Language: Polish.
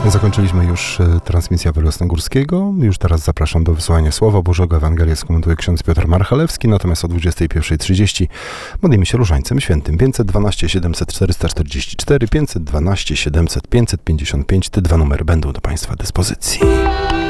Zakończyliśmy już transmisję Apelu Jasnogórskiego. Już teraz zapraszam do wysłuchania Słowa Bożego. Ewangelię skomentuje ksiądz Piotr Marchalewski. Natomiast o 21:30 modlimy się Różańcem Świętym. 512 700 444, 512 700 555. Te dwa numery będą do Państwa dyspozycji.